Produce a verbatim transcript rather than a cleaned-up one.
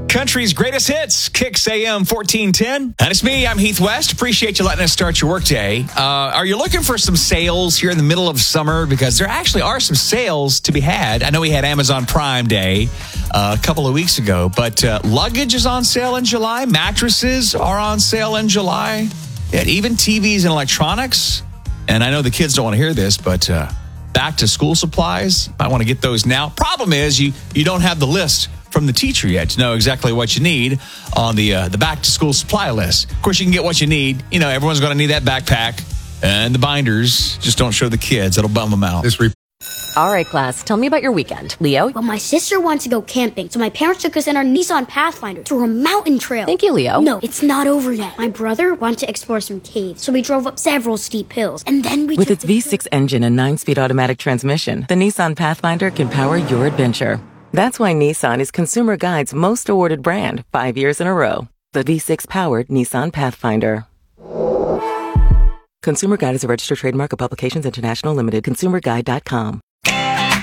Country's greatest hits, Kicks A M fourteen ten. And it's me, I'm Heath West. Appreciate you letting us start your workday. Uh, are you looking for some sales here in the middle of summer? Because there actually are some sales to be had. I know we had Amazon Prime Day uh, a couple of weeks ago, but uh, luggage is on sale in July. Mattresses are on sale in July. Yeah, even T Vs and electronics. And I know the kids don't want to hear this, but uh, back to school supplies, I want to get those now. Problem is, you you don't have the list from the teacher yet to know exactly what you need on the uh, the back to school supply list. Of course, you can get what you need. You know, everyone's going to need that backpack and the binders. Just don't show the kids. It'll bum them out. This re- All right, class, tell me about your weekend. Leo? Well, my sister wants to go camping, so my parents took us in our Nissan Pathfinder to a mountain trail. Thank you, Leo. No, it's not over yet. My brother wanted to explore some caves, so we drove up several steep hills, and then we With took its the V six engine and nine-speed automatic transmission, the Nissan Pathfinder can power your adventure. That's why Nissan is Consumer Guide's most awarded brand five years in a row. The V six-powered Nissan Pathfinder. Consumer Guide is a registered trademark of Publications International Limited. consumer guide dot com.